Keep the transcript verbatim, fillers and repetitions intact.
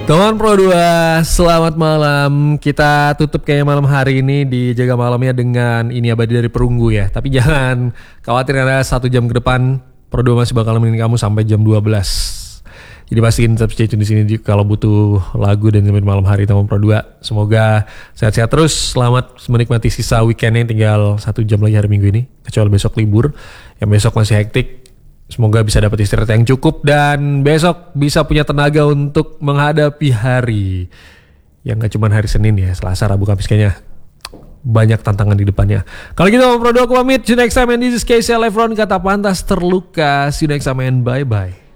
Teman Pro dua, selamat malam. Kita tutup kayaknya malam hari ini di Jaga Malamnya dengan Ini Abadi dari Perunggu ya. Tapi jangan khawatir karena satu jam ke depan Pro dua masih bakal nemenin kamu sampai jam dua belas. Jadi pastiin tetap stay tune di sini kalau butuh lagu dan nemenin malam hari teman Pro dua. Semoga sehat-sehat terus. Selamat menikmati sisa weekendnya, tinggal satu jam lagi hari Minggu ini. Kecuali besok libur, yang besok masih hektik. Semoga bisa dapat istirahat yang cukup dan besok bisa punya tenaga untuk menghadapi hari yang gak cuma hari Senin ya, Selasa, Rabu, Kamis, kayaknya banyak tantangan di depannya. Kalau gitu Pro dua aku pamit. See you next time and this is K C Lefron, kata pantas terluka. See you next time and bye bye.